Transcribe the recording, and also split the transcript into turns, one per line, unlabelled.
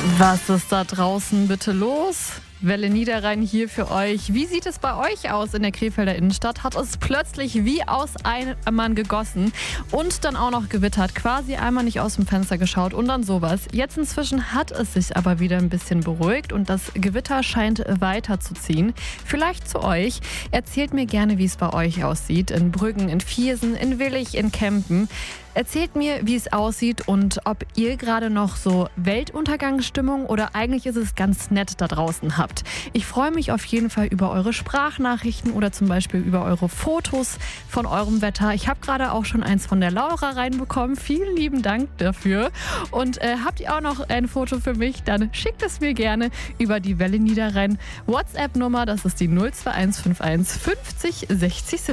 Was ist da draußen bitte los? Welle Niederrhein hier für euch. Wie sieht es bei euch aus in der Krefelder Innenstadt? Hat es plötzlich wie aus Eimern gegossen und dann auch noch gewittert, quasi einmal nicht aus dem Fenster geschaut und dann sowas. Jetzt inzwischen hat es sich aber wieder ein bisschen beruhigt und das Gewitter scheint weiterzuziehen. Vielleicht zu euch. Erzählt mir gerne, wie es bei euch aussieht. In Brüggen, in Viersen, in Willich, in Kempen. Erzählt mir, wie es aussieht und ob ihr gerade noch so Weltuntergangsstimmung oder eigentlich ist es ganz nett da draußen habt. Ich freue mich auf jeden Fall über eure Sprachnachrichten oder zum Beispiel über eure Fotos von eurem Wetter. Ich habe gerade auch schon eins von der Laura reinbekommen. Vielen lieben Dank dafür. Und habt ihr auch noch ein Foto für mich, dann schickt es mir gerne über die Welle Niederrhein WhatsApp-Nummer. Das ist die 02151 50 60 70.